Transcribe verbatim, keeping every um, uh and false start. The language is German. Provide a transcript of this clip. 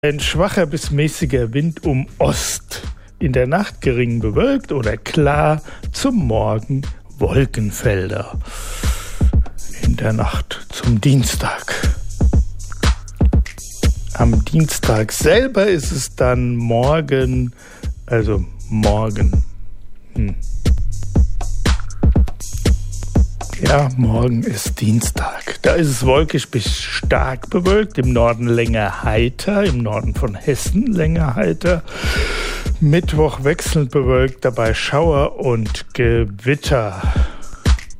Ein schwacher bis mäßiger Wind um Ost. In der Nacht gering bewölkt oder klar, zum Morgen Wolkenfelder. In der Nacht zum Dienstag. Am Dienstag selber ist es dann morgen, also morgen. Hm. Ja, morgen ist Dienstag. Da ist es wolkig bis stark bewölkt, im Norden länger heiter, im Norden von Hessen länger heiter. Mittwoch wechselnd bewölkt, dabei Schauer und Gewitter.